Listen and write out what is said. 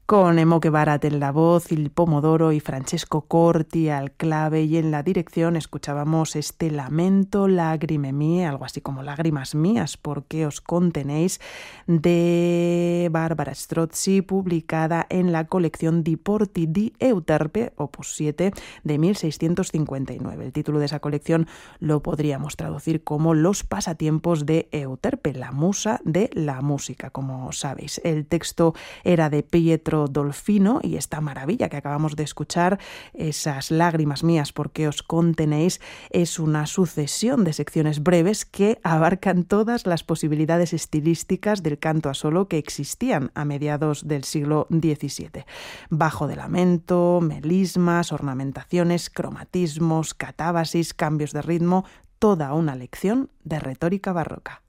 con Emoque Barat en la voz, Il Pomodoro y Francesco Corti al clave, y en la dirección escuchábamos este lamento, Lagrime mie, algo así como lágrimas mías, ¿por qué os contenéis?, de Barbara Strozzi, publicada en la colección Di Porti di Euterpe, opus 7, de 1659. El título de esa colección lo podríamos traducir como Los pasatiempos de Euterpe, la musa de la música, como sabéis. El texto era de Pietro Dolfino, y esta maravilla que acabamos de escuchar, esas lágrimas mías, ¿por qué os contenéis?, es una sucesión de secciones breves que abarcan todas las posibilidades estilísticas del canto a solo que existían a mediados del siglo XVII. Bajo de lamento, melismas, ornamentaciones, cromatismos, catábasis, cambios de ritmo, toda una lección de retórica barroca.